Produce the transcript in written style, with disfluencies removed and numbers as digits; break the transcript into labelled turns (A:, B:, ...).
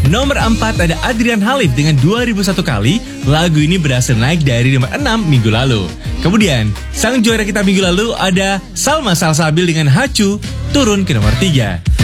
A: Nomor 4 ada Adrian Halif dengan 2001 kali. Lagu ini berhasil naik dari nomor 6 minggu lalu. Kemudian, sang juara kita minggu lalu ada Salma Salsabil dengan Hacu turun ke nomor 3.